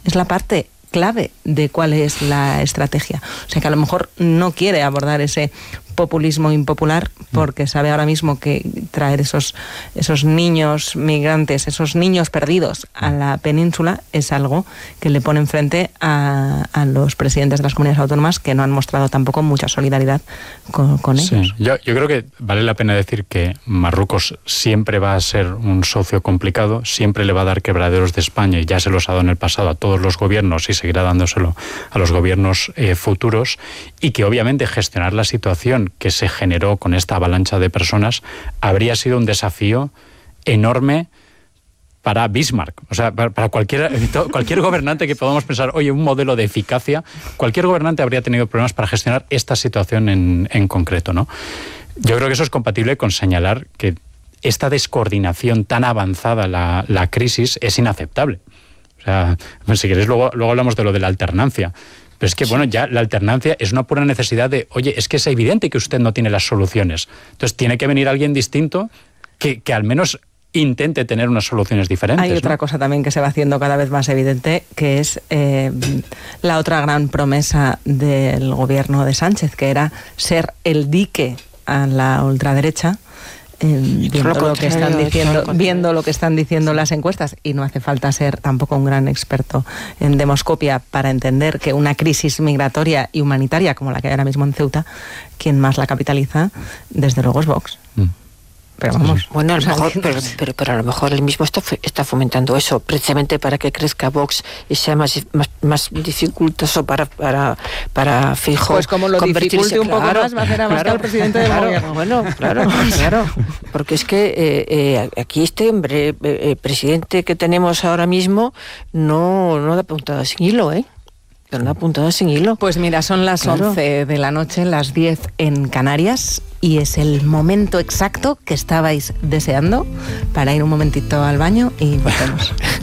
Es la parte clave de cuál es la estrategia. O sea que a lo mejor no quiere abordar ese populismo impopular porque sabe ahora mismo que traer esos niños migrantes, esos niños perdidos a la península es algo que le pone enfrente a los presidentes de las comunidades autónomas, que no han mostrado tampoco mucha solidaridad con ellos. Sí. Yo creo que vale la pena decir que Marruecos siempre va a ser un socio complicado, siempre le va a dar quebraderos de España, y ya se los ha dado en el pasado a todos los gobiernos y seguirá dándoselo a los gobiernos futuros, y que obviamente gestionar la situación que se generó con esta avalancha de personas habría sido un desafío enorme para Bismarck. O sea, para cualquier gobernante que podamos pensar, oye, un modelo de eficacia, cualquier gobernante habría tenido problemas para gestionar esta situación en concreto, ¿no? Yo creo que eso es compatible con señalar que esta descoordinación tan avanzada, la crisis, es inaceptable. O sea, si queréis, luego hablamos de lo de la alternancia. Pero es que, bueno, ya la alternancia es una pura necesidad de, oye, es que es evidente que usted no tiene las soluciones. Entonces tiene que venir alguien distinto que al menos intente tener unas soluciones diferentes. Hay otra cosa también que se va haciendo cada vez más evidente, que es la otra gran promesa del gobierno de Sánchez, que era ser el dique a la ultraderecha. Viendo lo que están diciendo las encuestas, y no hace falta ser tampoco un gran experto en demoscopia para entender que una crisis migratoria y humanitaria como la que hay ahora mismo en Ceuta, quien más la capitaliza, desde luego es Vox. Pero vamos. Bueno, a lo mejor, pero a lo mejor él mismo está fomentando eso, precisamente para que crezca Vox y sea más dificultoso para Feijóo. Pues como lo dificulte un poco más, va a hacer a Abascal presidente del gobierno. Bueno, claro. Porque es que aquí este hombre, presidente que tenemos ahora mismo, no da puntada sin hilo, Una puntada sin hilo. Pues mira, son las 11 de la noche, las 10 en Canarias, y es el momento exacto que estabais deseando para ir un momentito al baño y volvemos.